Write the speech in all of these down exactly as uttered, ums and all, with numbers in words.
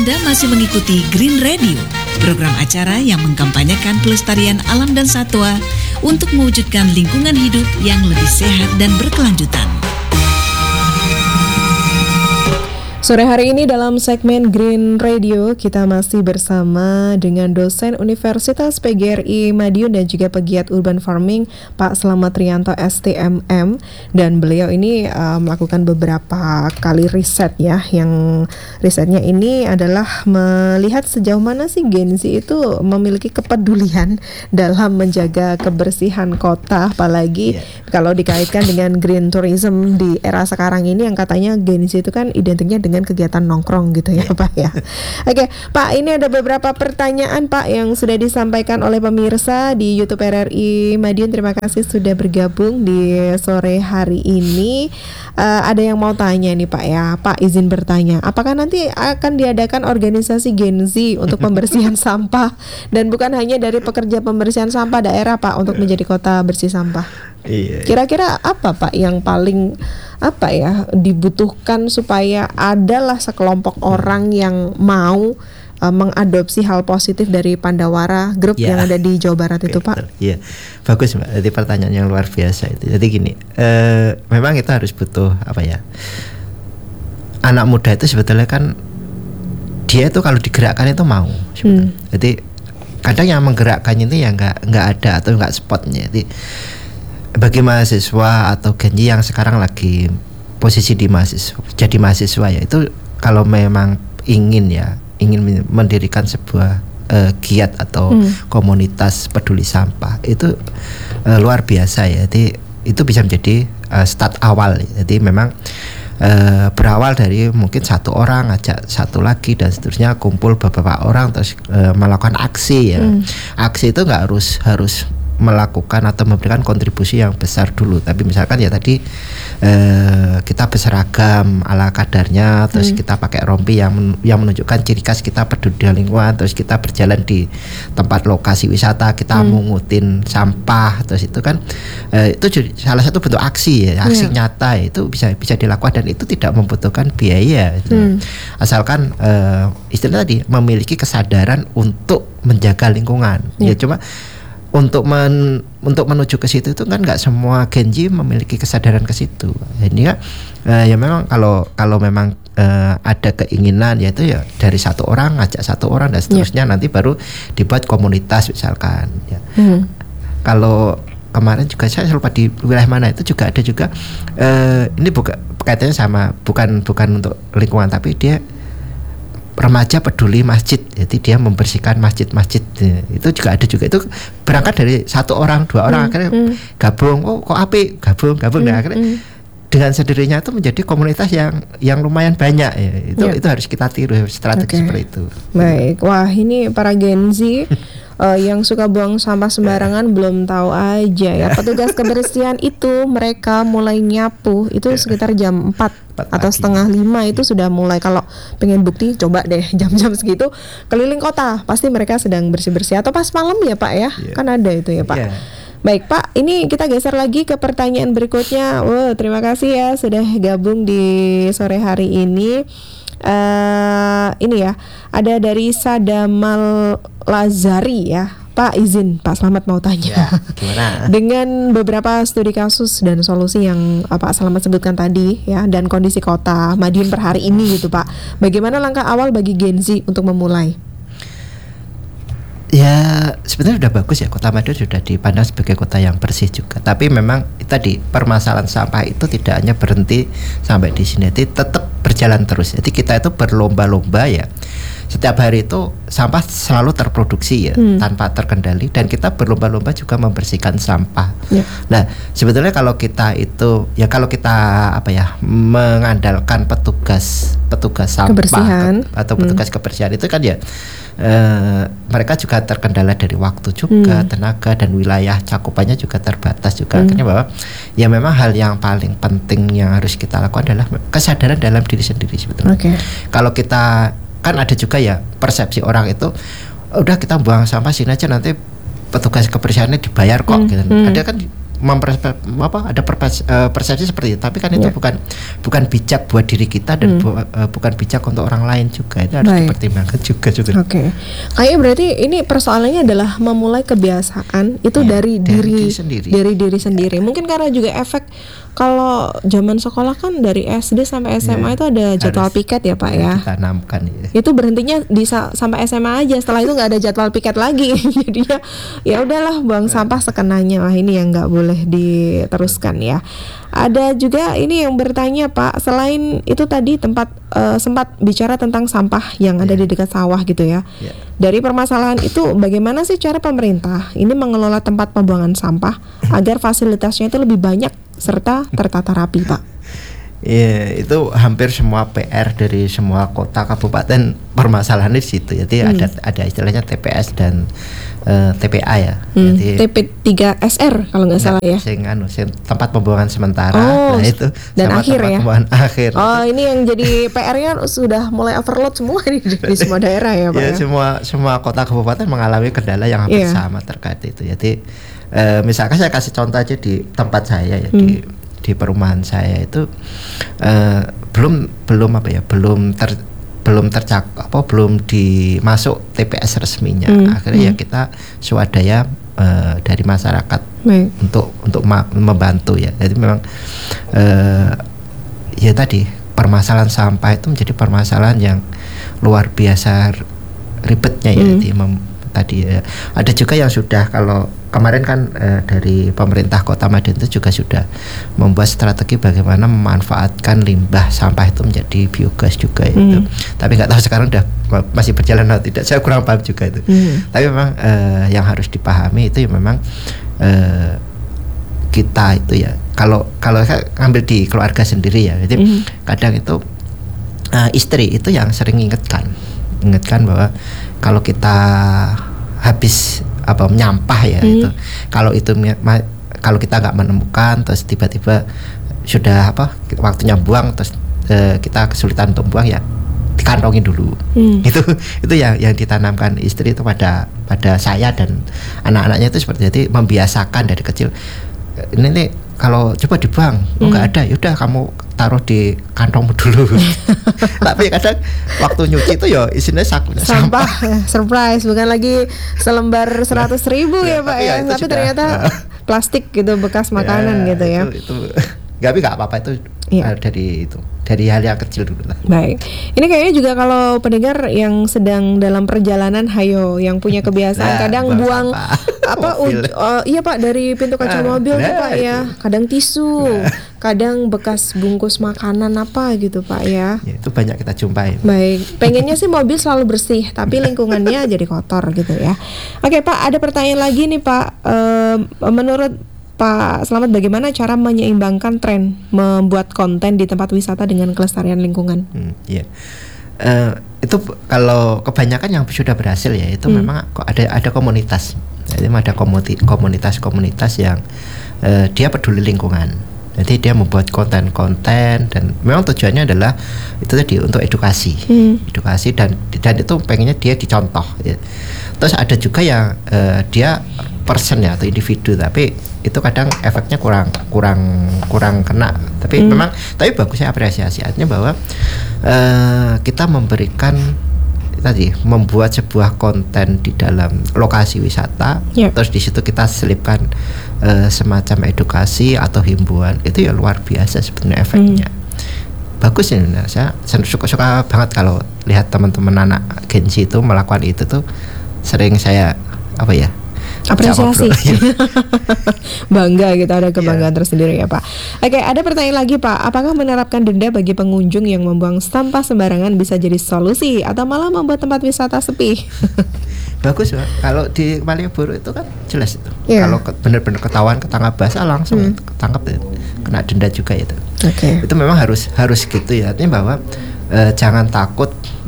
Anda masih mengikuti Green Radio, program acara yang mengkampanyekan pelestarian alam dan satwa untuk mewujudkan lingkungan hidup yang lebih sehat dan berkelanjutan. Sore hari ini dalam segmen Green Radio kita masih bersama dengan dosen Universitas P G R I Madiun dan juga pegiat urban farming Pak Slamet Rianto S T M M, dan beliau ini uh, melakukan beberapa kali riset ya, yang risetnya ini adalah melihat sejauh mana sih Gen Z itu memiliki kepedulian dalam menjaga kebersihan kota, apalagi yeah. kalau dikaitkan dengan green tourism di era sekarang ini yang katanya Gen Z itu kan identiknya dengan dengan kegiatan nongkrong gitu ya Pak ya. Oke Pak, ini ada beberapa pertanyaan Pak yang sudah disampaikan oleh pemirsa di YouTube R R I Madiun. Terima kasih sudah bergabung di sore hari ini. uh, Ada yang mau tanya nih Pak ya. Pak izin bertanya, apakah nanti akan diadakan organisasi Gen Z untuk pembersihan sampah, dan bukan hanya dari pekerja pembersihan sampah daerah Pak untuk menjadi kota bersih sampah? Iya. Kira-kira apa Pak yang paling apa ya dibutuhkan supaya adalah sekelompok orang yang mau uh, mengadopsi hal positif dari Pandawara Group ya, yang ada di Jawa Barat itu Pak? Iya, bagus Mbak. Jadi pertanyaan yang luar biasa itu. Jadi gini, uh, memang kita harus butuh apa ya? Anak muda itu sebetulnya kan dia itu kalau digerakkan itu mau. Hmm. Jadi kadang yang menggerakkannya itu ya nggak nggak ada atau nggak spotnya. Jadi bagi mahasiswa atau Gen Z yang sekarang lagi posisi di mahasiswa, jadi mahasiswa ya, itu kalau memang ingin ya ingin mendirikan sebuah uh, giat atau hmm. komunitas peduli sampah itu uh, luar biasa ya. Jadi itu bisa menjadi uh, start awal. Jadi memang uh, berawal dari mungkin satu orang ngajak satu lagi dan seterusnya, kumpul beberapa orang terus uh, melakukan aksi ya. Hmm. Aksi itu nggak harus harus melakukan atau memberikan kontribusi yang besar dulu, tapi misalkan ya tadi eh, kita berseragam ala kadarnya, terus hmm. kita pakai rompi yang men- yang menunjukkan ciri khas kita peduli lingkungan, terus kita berjalan di tempat lokasi wisata, kita hmm. mengutin sampah, terus itu kan eh, itu salah satu bentuk aksi ya, aksi yeah. nyata ya, itu bisa bisa dilakukan dan itu tidak membutuhkan biaya gitu. hmm. Asalkan eh, istilah tadi memiliki kesadaran untuk menjaga lingkungan. yeah. Ya cuma untuk men, untuk menuju ke situ itu kan nggak semua Gen Z memiliki kesadaran ke situ. Jadi kan uh, ya memang kalau kalau memang uh, ada keinginan, yaitu ya dari satu orang ngajak satu orang dan seterusnya, yeah. nanti baru dibuat komunitas misalkan. Ya. Hmm. Kalau kemarin juga saya lupa di wilayah mana itu juga ada juga uh, ini bukan kaitannya sama bukan bukan untuk lingkungan, tapi dia remaja peduli masjid, jadi dia membersihkan masjid-masjid. Itu juga ada juga, itu berangkat dari satu orang dua orang hmm, akhirnya hmm. gabung, oh kok apik gabung gabung hmm, nah akhirnya hmm. dengan sendirinya itu menjadi komunitas yang yang lumayan banyak ya. Itu ya. Itu harus kita tiru strategi okay. seperti itu. Baik, wah ini para Gen Z Uh, yang suka buang sampah sembarangan yeah. belum tahu aja ya. Petugas kebersihan itu mereka mulai nyapu itu yeah. sekitar jam empat atau setengah lima itu sudah mulai. Kalau pengen bukti coba deh jam-jam segitu keliling kota, pasti mereka sedang bersih-bersih. Atau pas malam ya Pak ya, yeah. kan ada itu ya Pak. yeah. Baik Pak, ini kita geser lagi ke pertanyaan berikutnya. Wow, terima kasih ya sudah gabung di sore hari ini. Uh, ini ya, ada dari Sadamal Lazari ya. Pak izin, Pak Slamet mau tanya. Ya, gimana? Dengan beberapa studi kasus dan solusi yang uh, Pak Slamet sebutkan tadi ya, dan kondisi kota Madiun per hari ini gitu Pak, bagaimana langkah awal bagi Gen Z untuk memulai? Ya sebenarnya sudah bagus ya, kota Madiun sudah dipandang sebagai kota yang bersih juga. Tapi memang tadi permasalahan sampah itu tidak hanya berhenti sampai di sini, jadi tetap berjalan terus. Jadi kita itu berlomba-lomba ya. Setiap hari itu sampah selalu terproduksi ya, hmm. tanpa terkendali, dan kita berlomba-lomba juga membersihkan sampah. Ya. Nah sebetulnya kalau kita itu ya kalau kita apa ya mengandalkan petugas petugas sampah ke, atau petugas hmm. kebersihan itu kan ya. Uh, mereka juga terkendala dari waktu juga, hmm. tenaga dan wilayah cakupannya juga terbatas juga. Hmm. Akhirnya bahwa ya memang hal yang paling penting yang harus kita lakukan adalah kesadaran dalam diri sendiri sebetulnya. Okay. Kalau kita kan ada juga ya persepsi orang itu udah kita buang sampah sini aja nanti petugas kebersihannya dibayar kok. Hmm. Gitu. Hmm. Ada kan mempersep, apa ada perpes, uh, persepsi seperti itu, tapi kan itu yeah. bukan bukan bijak buat diri kita dan hmm. bu, uh, bukan bijak untuk orang lain juga, itu harus Baik. dipertimbangkan juga juga. Oke, okay. Kayaknya berarti ini persoalannya adalah memulai kebiasaan itu Ya, dari, dari diri, diri sendiri. dari diri sendiri. Mungkin karena juga efek kalau zaman sekolah kan dari S D sampai S M A ya, itu ada jadwal piket ya Pak ya. Ditanamkan ya. Itu berhentinya di sampai S M A aja, setelah itu nggak ada jadwal piket lagi. Jadinya ya udahlah buang sampah sekenanya lah, ini yang nggak boleh diteruskan ya. Ada juga ini yang bertanya Pak, selain itu tadi tempat uh, sempat bicara tentang sampah yang ada yeah. di dekat sawah gitu ya. Yeah. Dari permasalahan itu bagaimana sih cara pemerintah ini mengelola tempat pembuangan sampah agar fasilitasnya itu lebih banyak serta tertata rapi Pak? Iya, itu hampir semua P R dari semua kota kabupaten permasalahannya di situ. Jadi hmm. ada ada istilahnya T P S dan uh, T P A ya. Hmm. Jadi T P tiga S R kalau nggak salah ya. Sing, anu, sing tempat pembuangan sementara. Oh, nah itu dan sama akhir tempat ya. Pembuangan akhir. Oh, ini yang jadi P R-nya sudah mulai overload semua di, di semua daerah ya Pak. Ya, ya, semua semua kota kabupaten mengalami kendala yang hampir yeah. sama terkait itu. Jadi uh, misalkan saya kasih contoh aja di tempat saya ya hmm. di di perumahan saya itu uh, belum belum apa ya belum ter belum tercak apa belum dimasuk T P S resminya. Hmm. Akhirnya hmm. ya kita swadaya uh, dari masyarakat hmm. untuk untuk ma- membantu ya. Jadi memang uh, ya tadi permasalahan sampah itu menjadi permasalahan yang luar biasa ribetnya ya. Hmm. Jadi mem- tadi ya. Ada juga yang sudah, kalau kemarin kan eh, dari pemerintah Kota Madiun itu juga sudah membuat strategi bagaimana memanfaatkan limbah sampah itu menjadi biogas juga itu. Hmm. Tapi nggak tahu sekarang udah masih berjalan atau tidak. Saya kurang paham juga itu. Hmm. Tapi memang eh, yang harus dipahami itu ya memang eh, kita itu ya kalau kalau saya ambil di keluarga sendiri ya. Jadi hmm. kadang itu eh, istri itu yang sering ingatkan, ingatkan bahwa kalau kita habis apa menyampah ya hmm. itu kalau itu kalau kita nggak menemukan terus tiba-tiba sudah apa waktunya buang terus e, kita kesulitan untuk buang ya dikantongin dulu. hmm. itu itu yang yang ditanamkan istri itu pada pada saya dan anak-anaknya itu seperti jadi membiasakan dari kecil ini nih kalau coba dibuang hmm. nggak ada yaudah kamu taruh di kantongmu dulu. Tapi kadang waktu nyuci itu ya isinya sak- sampah, sampah. Surprise, bukan lagi selembar seratus ribu ya Pak ya, ya tapi sudah, ternyata uh, plastik gitu bekas makanan ya, gitu ya. Itu, itu Gak, gak apa-apa itu ya. uh, dari itu dari hal yang kecil dulu lah. Baik, ini kayaknya juga kalau pendengar yang sedang dalam perjalanan, hayo yang punya kebiasaan nah, kadang buang apa uj- uh, iya Pak dari pintu kaca nah, mobil nah, tuh Pak itu. Ya kadang tisu, nah. kadang bekas bungkus makanan apa gitu Pak ya. Ya itu banyak kita jumpai. Baik, pengennya sih mobil selalu bersih tapi lingkungannya jadi kotor gitu ya. Oke Pak, ada pertanyaan lagi nih Pak, uh, menurut Pak Slamet, bagaimana cara menyeimbangkan tren membuat konten di tempat wisata dengan kelestarian lingkungan? Hmm, yeah. uh, itu kalau kebanyakan yang sudah berhasil ya itu hmm. memang ada ada komunitas, jadi ada komunitas-komunitas yang uh, dia peduli lingkungan. Jadi dia membuat konten-konten dan memang tujuannya adalah itu tadi untuk edukasi, hmm. edukasi dan dan itu pengennya dia dicontoh. Ya. Terus ada juga yang uh, dia person ya atau individu tapi itu kadang efeknya kurang kurang kurang kena. Tapi hmm. memang tapi bagusnya apresiasi artinya bahwa uh, kita memberikan tadi membuat sebuah konten di dalam lokasi wisata, yeah. terus di situ kita selipkan uh, semacam edukasi atau himbauan, itu ya luar biasa sebetulnya efeknya. Hmm. Bagus ya, nah, saya suka suka banget kalau lihat teman-teman anak Gen Z itu melakukan itu tuh sering saya apa ya apresiasi. Bangga gitu, ada kebanggaan yeah. tersendiri ya Pak. Oke, ada pertanyaan lagi Pak, apakah menerapkan denda bagi pengunjung yang membuang sampah sembarangan bisa jadi solusi atau malah membuat tempat wisata sepi? Bagus Pak, kalau di Malioboro itu kan jelas itu yeah. kalau ke, benar-benar ketahuan ketangkap basah langsung hmm. ketangkap ya, kena denda juga itu. Okay. Itu memang harus harus gitu ya, artinya bahwa eh, jangan takut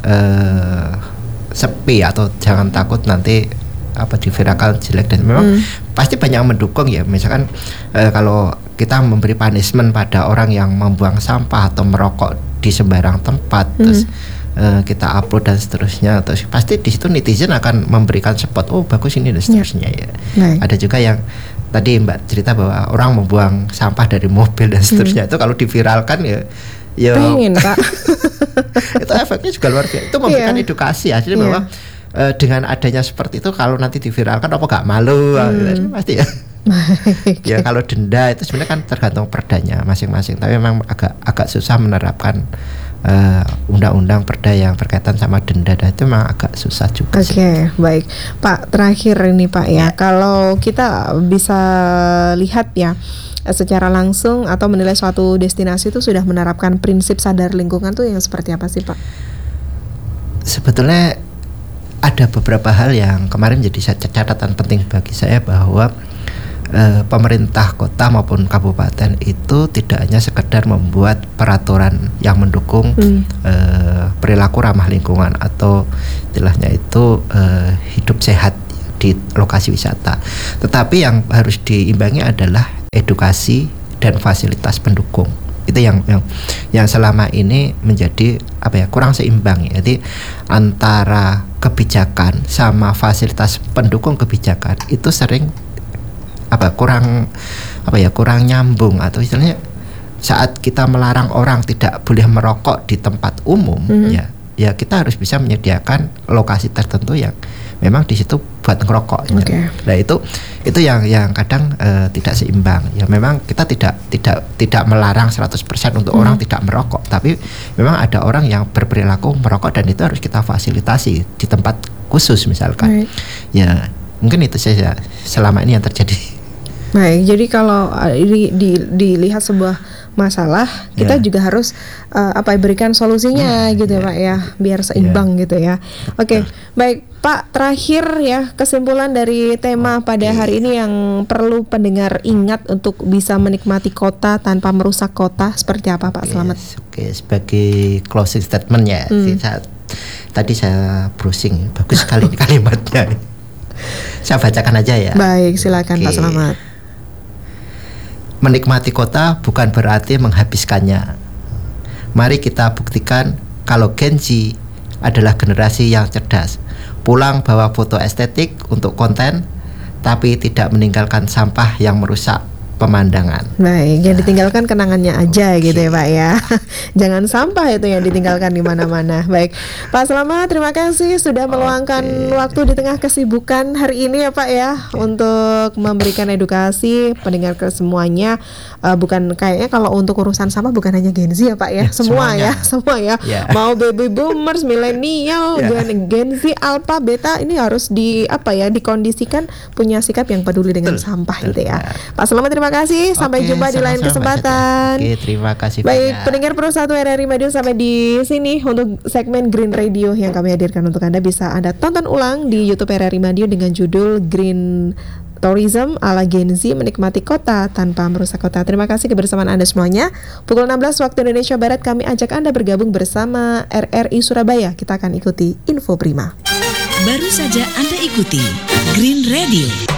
eh, sepi atau jangan takut nanti apa diviralkan jelek dan memang hmm. pasti banyak yang mendukung ya. Misalkan eh, kalau kita memberi punishment pada orang yang membuang sampah atau merokok di sembarang tempat, hmm. terus uh, kita upload dan seterusnya, terus pasti di situ netizen akan memberikan support, oh bagus ini dan seterusnya ya. ya. Ada juga yang tadi Mbak cerita bahwa orang membuang sampah dari mobil dan seterusnya, hmm. itu kalau diviralkan ya ya pengen Pak. itu efeknya juga luar biasa, itu memberikan yeah. edukasi akhirnya yeah. bahwa uh, dengan adanya seperti itu kalau nanti diviralkan apa gak malu, hmm. pasti ya. Ya kalau denda itu sebenarnya kan tergantung perdanya masing-masing, tapi memang agak agak susah menerapkan uh, undang-undang perda yang berkaitan sama denda, dan itu memang agak susah juga. Oke, okay, baik Pak, terakhir ini Pak ya, ya, kalau kita bisa lihat ya secara langsung atau menilai suatu destinasi itu sudah menerapkan prinsip sadar lingkungan tuh yang seperti apa sih Pak? Sebetulnya ada beberapa hal yang kemarin jadi catatan penting bagi saya, bahwa Uh, pemerintah kota maupun kabupaten itu tidak hanya sekedar membuat peraturan yang mendukung hmm. uh, perilaku ramah lingkungan atau istilahnya itu uh, hidup sehat di lokasi wisata, tetapi yang harus diimbangi adalah edukasi dan fasilitas pendukung. Itu yang yang yang selama ini menjadi apa ya kurang seimbang ya. Jadi antara kebijakan sama fasilitas pendukung kebijakan itu sering apa kurang apa ya kurang nyambung, atau istilahnya saat kita melarang orang tidak boleh merokok di tempat umum, mm-hmm. ya ya kita harus bisa menyediakan lokasi tertentu yang memang di situ buat ngerokok. Okay. Ya. Nah itu itu yang yang kadang uh, tidak seimbang. Ya memang kita tidak tidak tidak melarang seratus persen untuk mm-hmm. orang tidak merokok, tapi memang ada orang yang berperilaku merokok dan itu harus kita fasilitasi di tempat khusus misalkan. Right. Ya mungkin itu saja selama ini yang terjadi. Baik, jadi kalau di, di, dilihat sebuah masalah, kita yeah. juga harus uh, apa berikan solusinya yeah, gitu yeah. Pak ya, biar seimbang yeah. gitu ya. Oke, okay. Baik Pak, terakhir ya kesimpulan dari tema okay. pada hari ini yang perlu pendengar ingat untuk bisa menikmati kota tanpa merusak kota seperti apa Pak Slamet? Yes, Oke, okay. Sebagai closing statement ya, hmm. saya, tadi saya browsing, bagus sekali kalimatnya. Saya bacakan aja ya. Baik, silakan okay. Pak Slamet. Menikmati kota bukan berarti menghabiskannya. Mari kita buktikan kalau Gen Z adalah generasi yang cerdas. Pulang bawa foto estetik untuk konten, tapi tidak meninggalkan sampah yang merusak pemandangan. Baik, yang ditinggalkan kenangannya aja okay. gitu ya Pak ya. Jangan sampah itu yang ditinggalkan di mana-mana. Baik, Pak Slamet, terima kasih sudah meluangkan okay. waktu di tengah kesibukan hari ini ya Pak ya, okay. untuk memberikan edukasi pendengar ke semuanya. Uh, bukan kayaknya kalau untuk urusan sampah bukan hanya Gen Z ya Pak ya, ya semua semuanya. ya, semua ya. Yeah. Mau baby boomers, milenial, yeah. Gen Z, alpha, beta ini harus di apa ya dikondisikan punya sikap yang peduli dengan betul, sampah betul, gitu ya. ya. Pak Slamet, terima kasih. Sampai Oke, jumpa di lain kesempatan. Oke, terima kasih. Baik, banyak. Pendengar Pro satu R R I Madiun, sampai di sini untuk segmen Green Radio yang kami hadirkan untuk Anda. Bisa Anda tonton ulang di YouTube R R I Madiun dengan judul Green Tourism ala Gen Z, menikmati kota tanpa merusak kota. Terima kasih kebersamaan Anda semuanya. Pukul enam belas waktu Indonesia Barat kami ajak Anda bergabung bersama R R I Surabaya. Kita akan ikuti Info Prima. Baru saja Anda ikuti Green Radio.